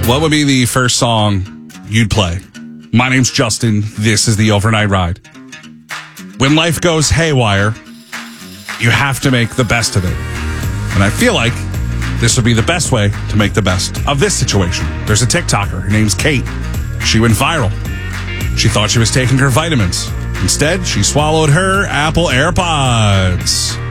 What would be the first song you'd play? My name's Justin. This is the Overnight Ride. When life goes haywire, you have to make the best of it. And I feel like this would be the best way to make the best of this situation. There's a TikToker. Her name's Kate. She went viral. She thought she was taking her vitamins. Instead, she swallowed her Apple AirPods.